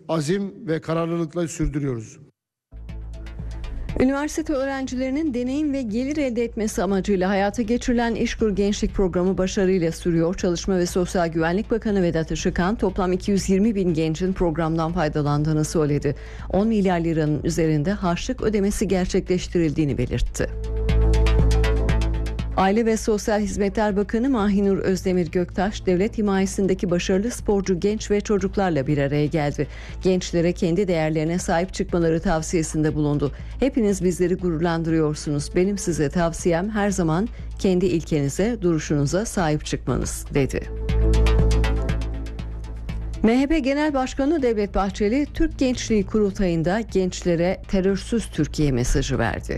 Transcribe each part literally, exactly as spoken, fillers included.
azim ve kararlılıkla sürdürüyoruz. Üniversite öğrencilerinin deneyim ve gelir elde etmesi amacıyla hayata geçirilen İşkur Gençlik Programı başarıyla sürüyor. Çalışma ve Sosyal Güvenlik Bakanı Vedat Işıkhan toplam iki yüz yirmi bin gencin programdan faydalandığını söyledi. on milyar liranın üzerinde harçlık ödemesi gerçekleştirildiğini belirtti. Aile ve Sosyal Hizmetler Bakanı Mahinur Özdemir Göktaş, devlet himayesindeki başarılı sporcu genç ve çocuklarla bir araya geldi. Gençlere kendi değerlerine sahip çıkmaları tavsiyesinde bulundu. Hepiniz bizleri gururlandırıyorsunuz. Benim size tavsiyem her zaman kendi ilkenize, duruşunuza sahip çıkmanız, dedi. M H P Genel Başkanı Devlet Bahçeli, Türk Gençliği Kurultayı'nda gençlere terörsüz Türkiye mesajı verdi.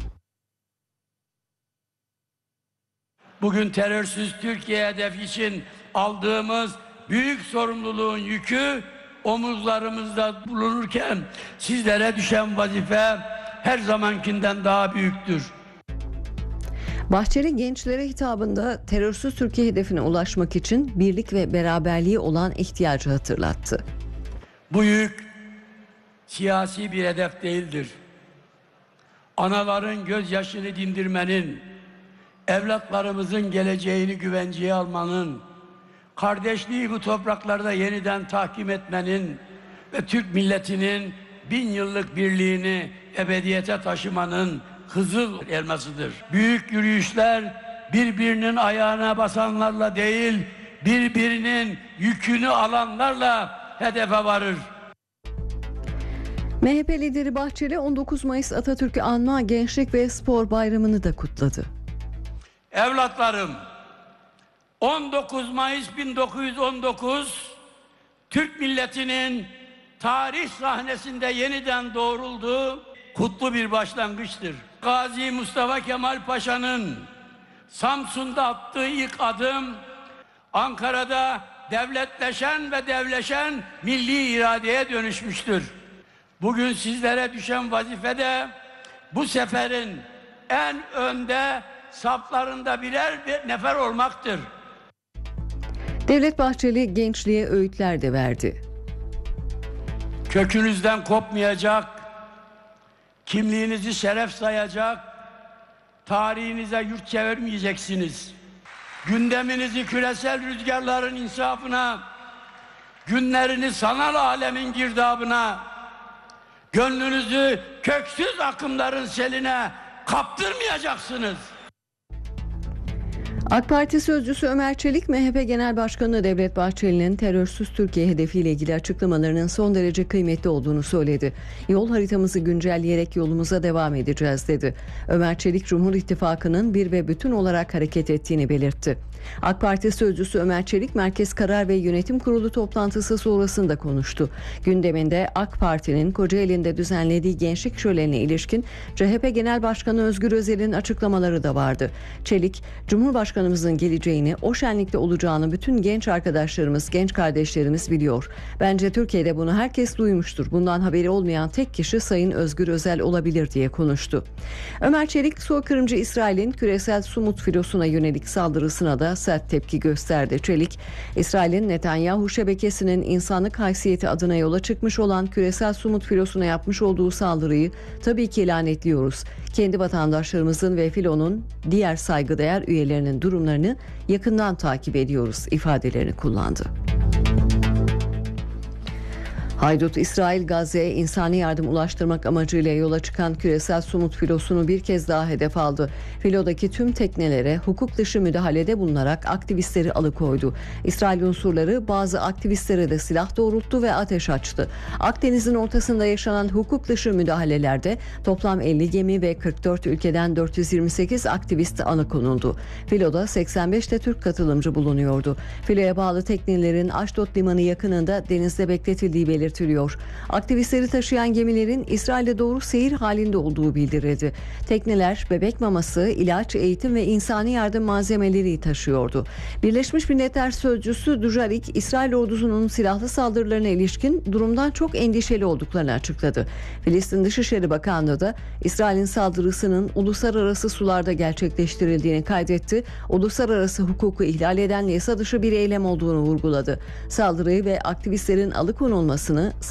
Bugün terörsüz Türkiye hedefi için aldığımız büyük sorumluluğun yükü omuzlarımızda bulunurken sizlere düşen vazife her zamankinden daha büyüktür. Bahçeli gençlere hitabında terörsüz Türkiye hedefine ulaşmak için birlik ve beraberliği olan ihtiyacı hatırlattı. Bu yük siyasi bir hedef değildir. Anaların gözyaşını dindirmenin, evlatlarımızın geleceğini güvenceye almanın, kardeşliği bu topraklarda yeniden tahkim etmenin ve Türk milletinin bin yıllık birliğini ebediyete taşımanın Kızıl Elmasıdır. Büyük yürüyüşler birbirinin ayağına basanlarla değil, birbirinin yükünü alanlarla hedefe varır. M H P lideri Bahçeli on dokuz Mayıs Atatürk'ü anma Gençlik ve Spor Bayramı'nı da kutladı. Evlatlarım, on dokuz Mayıs bin dokuz yüz on dokuz Türk milletinin tarih sahnesinde yeniden doğrulduğu kutlu bir başlangıçtır. Gazi Mustafa Kemal Paşa'nın Samsun'da attığı ilk adım, Ankara'da devletleşen ve devleşen milli iradeye dönüşmüştür. Bugün sizlere düşen vazife de bu seferin en önde saflarında birer bir nefer olmaktır. Devlet Bahçeli gençliğe öğütler de verdi. Kökünüzden kopmayacak, kimliğinizi şeref sayacak, tarihinize yurt çevirmeyeceksiniz. Gündeminizi küresel rüzgarların insafına, günlerini sanal alemin girdabına, gönlünüzü köksüz akımların seline kaptırmayacaksınız. AK Parti sözcüsü Ömer Çelik, M H P Genel Başkanı Devlet Bahçeli'nin terörsüz Türkiye hedefiyle ilgili açıklamalarının son derece kıymetli olduğunu söyledi. Yol haritamızı güncelleyerek yolumuza devam edeceğiz, dedi. Ömer Çelik, Cumhur İttifakı'nın bir ve bütün olarak hareket ettiğini belirtti. AK Parti sözcüsü Ömer Çelik, Merkez Karar ve Yönetim Kurulu toplantısı sonrasında konuştu. Gündeminde AK Parti'nin Kocaeli'nde düzenlediği gençlik şölenine ilişkin C H P Genel Başkanı Özgür Özel'in açıklamaları da vardı. Çelik, Cumhurbaşkanımızın geleceğini, o şenlikte olacağını bütün genç arkadaşlarımız, genç kardeşlerimiz biliyor. Bence Türkiye'de bunu herkes duymuştur. Bundan haberi olmayan tek kişi Sayın Özgür Özel olabilir, diye konuştu. Ömer Çelik, soykırımcı İsrail'in küresel Sumut filosuna yönelik saldırısına da sert tepki gösterdi. Çelik, İsrail'in Netanyahu şebekesinin insanlık haysiyeti adına yola çıkmış olan küresel Sumut filosuna yapmış olduğu saldırıyı tabii ki lanetliyoruz. Kendi vatandaşlarımızın ve filonun diğer saygıdeğer üyelerinin durumlarını yakından takip ediyoruz ifadelerini kullandı. Haydut İsrail, Gazze'ye insani yardım ulaştırmak amacıyla yola çıkan küresel Sumut filosunu bir kez daha hedef aldı. Filodaki tüm teknelere hukuk dışı müdahalede bulunarak aktivistleri alıkoydu. İsrail unsurları bazı aktivistlere de silah doğrulttu ve ateş açtı. Akdeniz'in ortasında yaşanan hukuk dışı müdahalelerde toplam elli gemi ve kırk dört ülkeden dört yüz yirmi sekiz aktivist alıkonuldu. Filoda seksen beş de Türk katılımcı bulunuyordu. Filoya bağlı teknelerin Aşdod limanı yakınında denizde bekletildiği belirtildi. Aktivistleri taşıyan gemilerin İsrail'e doğru seyir halinde olduğu bildirildi. Tekneler bebek maması, ilaç, eğitim ve insani yardım malzemeleri taşıyordu. Birleşmiş Milletler Sözcüsü Dujarric, İsrail ordusunun silahlı saldırılarına ilişkin durumdan çok endişeli olduklarını açıkladı. Filistin Dışişleri Bakanlığı da İsrail'in saldırısının uluslararası sularda gerçekleştirildiğini kaydetti. Uluslararası hukuku ihlal eden yasa dışı bir eylem olduğunu vurguladı. Saldırıyı ve aktivistlerin alıkonulmasını